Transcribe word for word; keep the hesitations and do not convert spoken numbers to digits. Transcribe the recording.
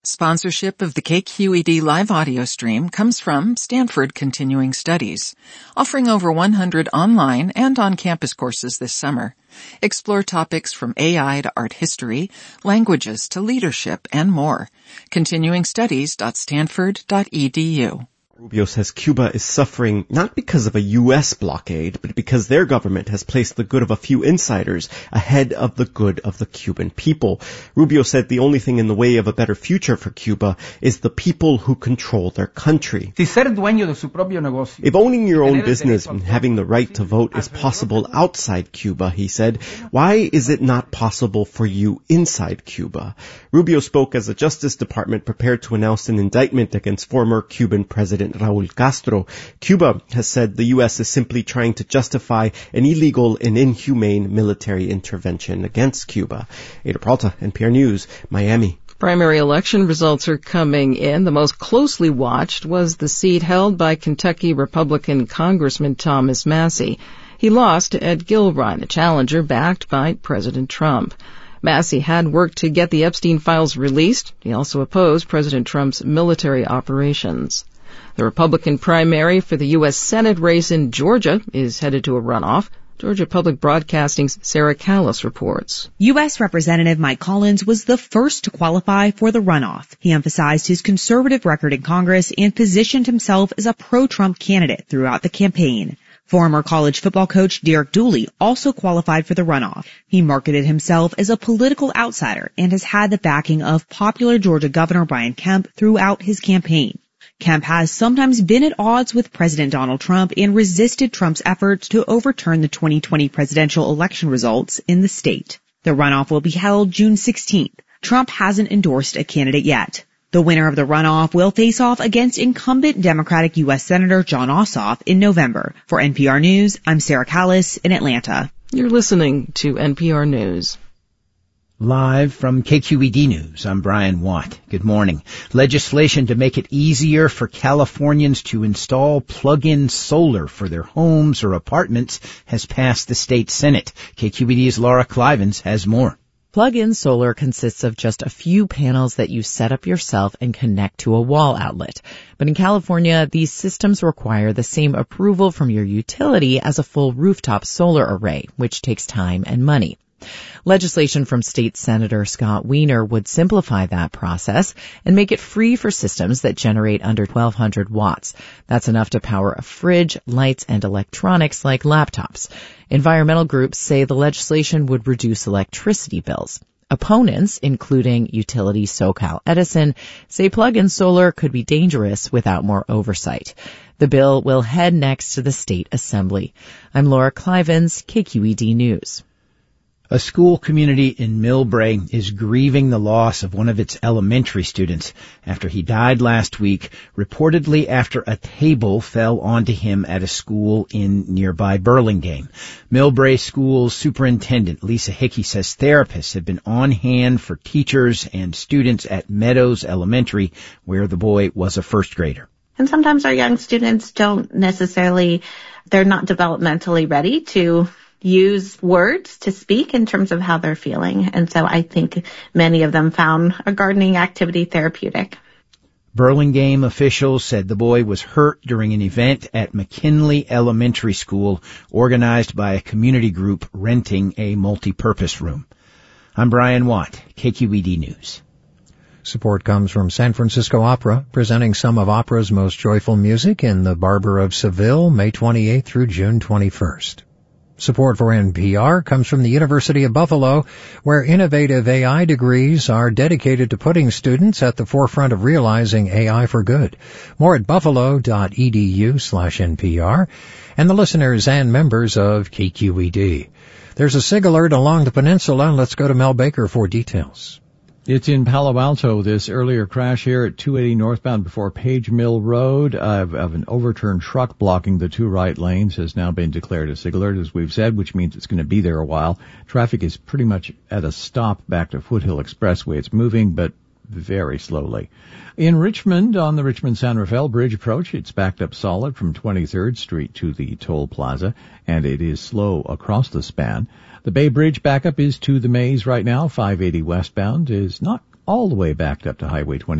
Sponsorship of the K Q E D live audio stream comes from Stanford Continuing Studies, offering over one hundred online and on-campus courses this summer. Explore topics from A I to art history, languages to leadership, and more. continuing studies dot stanford dot e d u. Rubio says Cuba is suffering not because of a U S blockade, but because their government has placed the good of a few insiders ahead of the good of the Cuban people. Rubio said the only thing in the way of a better future for Cuba is the people who control their country. Si ser dueño de su propio negocio, if owning your own business and having the right to vote is possible outside Cuba, he said, why is it not possible for you inside Cuba? Rubio spoke as the Justice Department prepared to announce an indictment against former Cuban President Raul Castro. Cuba has said the U S is simply trying to justify an illegal and inhumane military intervention against Cuba. Ada Peralta, N P R News, Miami. Primary election results are coming in. The most closely watched was the seat held by Kentucky Republican Congressman Thomas Massie. He lost to Ed Gilroy, a challenger backed by President Trump. Massie had worked to get the Epstein files released. He also opposed President Trump's military operations. The Republican primary for the U S Senate race in Georgia is headed to a runoff. Georgia Public Broadcasting's Sarah Callis reports. U S Representative Mike Collins was the first to qualify for the runoff. He emphasized his conservative record in Congress and positioned himself as a pro-Trump candidate throughout the campaign. Former college football coach Derek Dooley also qualified for the runoff. He marketed himself as a political outsider and has had the backing of popular Georgia Governor Brian Kemp throughout his campaign. Kemp has sometimes been at odds with President Donald Trump and resisted Trump's efforts to overturn the twenty twenty presidential election results in the state. The runoff will be held June sixteenth. Trump hasn't endorsed a candidate yet. The winner of the runoff will face off against incumbent Democratic U S Senator Jon Ossoff in November. For N P R News, I'm Sarah Callis in Atlanta. You're listening to N P R News. Live from K Q E D News, I'm Brian Watt. Good morning. Legislation to make it easier for Californians to install plug-in solar for their homes or apartments has passed the state Senate. K Q E D's Laura Clivens has more. Plug-in solar consists of just a few panels that you set up yourself and connect to a wall outlet. But in California, these systems require the same approval from your utility as a full rooftop solar array, which takes time and money. Legislation from State Senator Scott Wiener would simplify that process and make it free for systems that generate under twelve hundred watts. That's enough to power a fridge, lights, and electronics like laptops. Environmental groups say the legislation would reduce electricity bills. Opponents, including utility SoCal Edison, say plug-in solar could be dangerous without more oversight. The bill will head next to the state assembly. I'm Laura Clivens, K Q E D News. A school community in Millbrae is grieving the loss of one of its elementary students after he died last week, reportedly after a table fell onto him at a school in nearby Burlingame. Millbrae School's superintendent, Lisa Hickey, says therapists have been on hand for teachers and students at Meadows Elementary, where the boy was a first grader. And sometimes our young students don't necessarily, they're not developmentally ready to use words to speak in terms of how they're feeling. And so I think many of them found a gardening activity therapeutic. Burlingame officials said the boy was hurt during an event at McKinley Elementary School organized by a community group renting a multi-purpose room. I'm Brian Watt, K Q E D News. Support comes from San Francisco Opera, presenting some of opera's most joyful music in The Barber of Seville, May twenty-eighth through June twenty-first. Support for N P R comes from the University of Buffalo, where innovative A I degrees are dedicated to putting students at the forefront of realizing A I for good. More at buffalo.edu slash NPR, and the listeners and members of K Q E D. There's a SIG alert along the peninsula. Let's go to Mel Baker for details. It's in Palo Alto, this earlier crash here at two eighty northbound before Page Mill Road of, of an overturned truck blocking the two right lanes has now been declared a SIG alert, as we've said, which means it's going to be there a while. Traffic is pretty much at a stop back to Foothill Expressway. It's moving, but very slowly. In Richmond, on the Richmond-San Rafael Bridge approach, it's backed up solid from twenty-third Street to the toll plaza, and it is slow across the span. The Bay Bridge backup is to the Maze right now. five eighty westbound is not all the way backed up to Highway twenty.